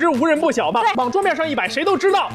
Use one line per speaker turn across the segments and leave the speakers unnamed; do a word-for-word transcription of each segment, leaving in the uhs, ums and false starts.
知，无人不晓吧？往桌面上一摆，谁都知道。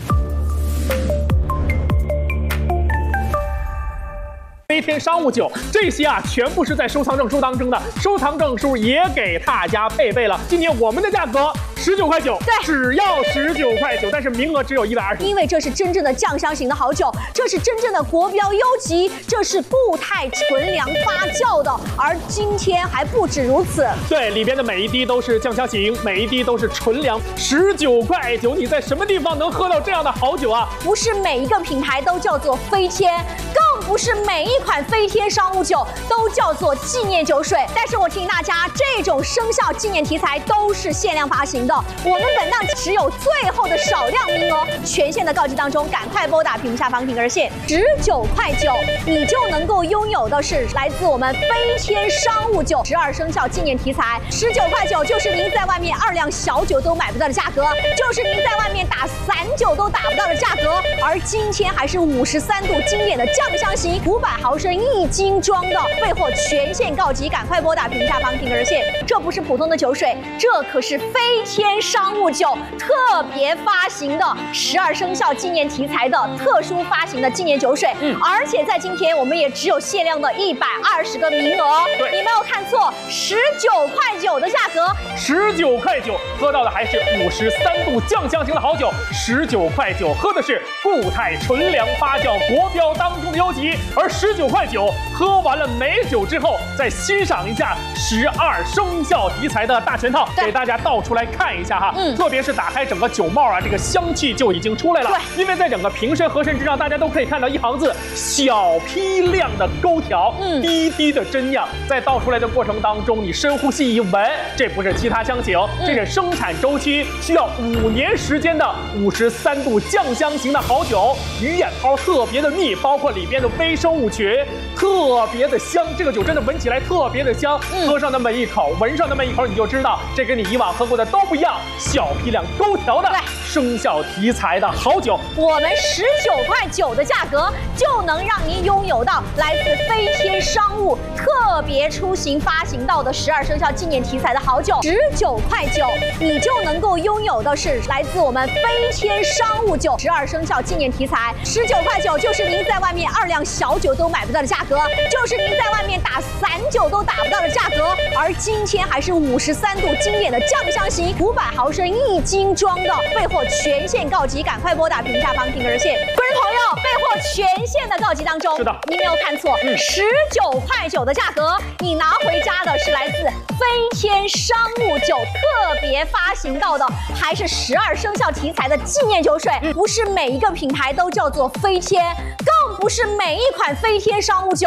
飞天商务酒，这些啊全部是在收藏证书当中的，收藏证书也给大家配备了。今天我们的价格十九块九，对，只要十九块九，但是名额只有一百二十。
因为这是真正的酱香型的好酒，这是真正的国标优级，这是固态纯粮发酵的，而今天还不止如此。
对，里边的每一滴都是酱香型，每一滴都是纯粮，十九块九，你在什么地方能喝到这样的好酒啊？
不是每一个品牌都叫做飞天，更不是每一款飞天商务酒都叫做纪念酒水，但是我提醒大家，这种生肖纪念题材都是限量发行的，我们本档只有最后的少量名额，全线的告知当中，赶快拨打屏幕下方订热线，十九块九，你就能够拥有的是来自我们飞天商务酒十二生肖纪念题材，十九块九就是您在外面二两小酒都买不到的价格，就是您在外面打散酒都打不到的价格，而今天还是五十三度经典的酱香型。 五百毫升一斤装的，备货全线告急，赶快拨打屏幕下方订热线。这不是普通的酒水，这可是飞天商务酒特别发行的十二生肖纪念题材的特殊发行的纪念酒水。嗯，而且在今天我们也只有限量的一百二十个名额。对，你没有看错，十九块九的价格，
十九块九喝到的还是五十三度酱香型的好酒，十九块九喝的是固态纯粮发酵国标当中的优级。 而十九块九喝完了美酒之后，再欣赏一下十二生肖题材的大全套，给大家倒出来看一下哈。嗯，特别是打开整个酒帽啊，这个香气就已经出来了。对，因为在整个瓶身盒身之上，大家都可以看到一行字：小批量的勾调，嗯，滴滴的真酿。在倒出来的过程当中，你深呼吸一闻，这不是其他香型，嗯、这是生产周期需要五年时间的五十三度酱香型的好酒，鱼眼泡特别的密，包括里边的微生物群特别的香，这个酒真的闻起来特别的香，嗯、喝上那么一口，闻上那么一口，你就知道这跟你以往喝过的都不一样。小批量勾调的生肖题材的好酒，
我们十九块九的价格就能让您拥有到来自飞天商务特别出行发行到的十二生肖纪念题材的好酒，十九块九，你就能够拥有的是来自我们飞天商务酒十二生肖纪念题材，十九块九就是您在外面二两小酒都买不到的价格，就是您在外面打散酒都打不到的价格，而今天还是五十三度经典的酱香型，五百毫升一斤装的，备货全线告急，赶快拨打屏幕下方订热线。观众朋友，备货全线的告急当中，
是的，
您没有看错，十九块九的价格，你拿回家的是来自飞天商务酒特别发行到的，还是十二生肖题材的纪念酒水，不是每一个品牌都叫做飞天，更不是每一款飞天商务酒。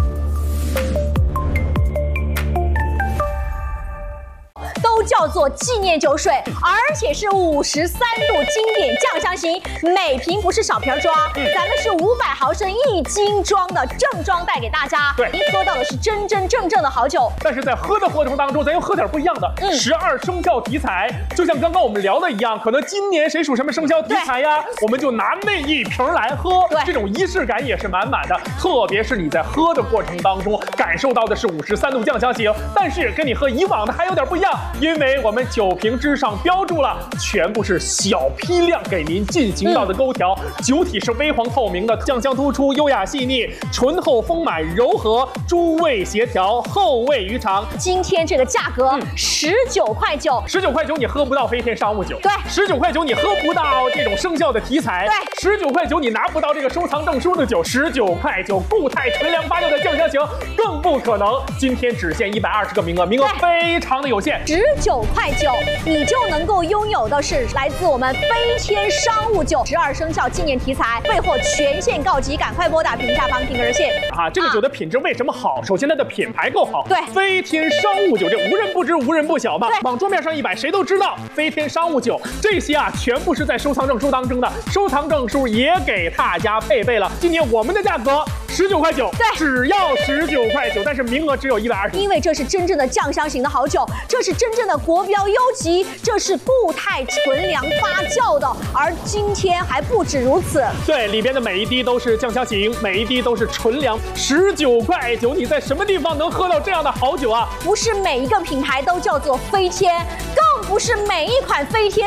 都叫做纪念酒水，而且是五十三度经典酱香型，每瓶不是小瓶装，嗯、咱们是五百毫升一斤装的正装带给大家。对，您喝到的是真真正正的好酒。
但是在喝的过程当中，咱又喝点不一样的。嗯，十二生肖题材，就像刚刚我们聊的一样，可能今年谁属什么生肖题材呀，我们就拿那一瓶来喝。对，这种仪式感也是满满的。特别是你在喝的过程当中，感受到的是五十三度酱香型，但是跟你喝以往的还有点不一样。 因为我们酒瓶之上标注了，全部是小批量给您进行到的勾调，嗯、酒体是微黄透明的，酱香突出，优雅细腻，醇厚丰满，柔和，诸味协调，后味余长。
今天这个价格十九块九，
十九块九你喝不到飞天商务酒，
对，
十九块九你喝不到这种生肖的题材，
对，
十九块九你拿不到这个收藏证书的酒，十九块九固态纯粮发酵的酱香型更不可能。今天只限一百二十个名额，名额非常的有限。
十九块九，你就能够拥有的是来自我们飞天商务酒十二生肖纪念题材，备货全线告急，赶快拨打屏幕下方订热线。
啊，这个酒的品质为什么好？首先它的品牌够好，
对，
飞天商务酒这无人不知，无人不晓吧？往桌面上一摆，谁都知道。飞天商务酒这些啊，全部是在收藏证书当中的，收藏证书也给大家配备了。今天我们的价格十九块九，对，只要十九块九，但是名额只有一百二十。
因为这是真正的酱香型的好酒，这是真正的国标优级，这是固态纯粮发酵的，而今天还不止如此。
对，里边的每一滴都是酱香型，每一滴都是纯粮。十九块九，你在什么地方能喝到这样的好酒啊？
不是每一个品牌都叫做飞天，更不是每一款飞天。